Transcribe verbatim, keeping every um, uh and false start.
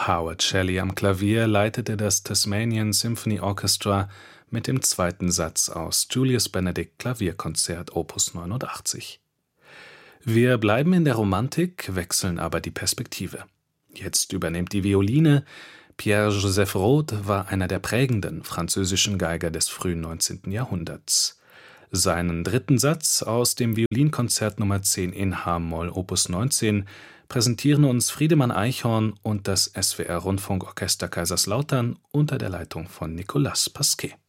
Howard Shelley am Klavier leitete das Tasmanian Symphony Orchestra mit dem zweiten Satz aus Julius Benedict Klavierkonzert Opus neunundachtzig. Wir bleiben in der Romantik, wechseln aber die Perspektive. Jetzt übernimmt die Violine. Pierre-Joseph Rode war einer der prägenden französischen Geiger des frühen neunzehnten Jahrhunderts. Seinen dritten Satz aus dem Violinkonzert Nummer zehn in H-Moll Opus neunzehn präsentieren uns Friedemann Eichhorn und das S W R Rundfunkorchester Kaiserslautern unter der Leitung von Nicolas Pasquet.